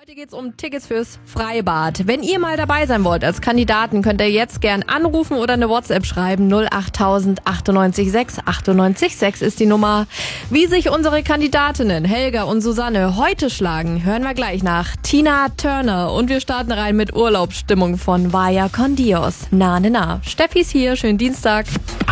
Heute geht's um Tickets fürs Freibad. Wenn ihr mal dabei sein wollt als Kandidaten, könnt ihr jetzt gern anrufen oder eine WhatsApp schreiben. 08000 98 6 98 6 ist die Nummer. Wie sich unsere Kandidatinnen Helga und Susanne heute schlagen, hören wir gleich nach Tina Turner. Und wir starten rein mit Urlaubsstimmung von Vaya con Dios. Na. Steffi ist hier, schönen Dienstag.